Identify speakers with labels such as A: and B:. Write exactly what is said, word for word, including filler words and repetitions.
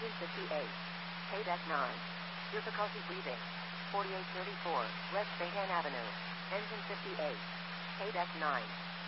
A: Engine fifty-eight. Payback nine. Difficulty breathing. forty-eight thirty-four, West Bayhan Avenue. Engine fifty-eight. Payback nine.